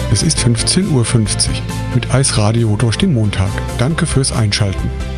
Es ist 15:50 Uhr mit Eisradio durch den Montag. Danke fürs Einschalten.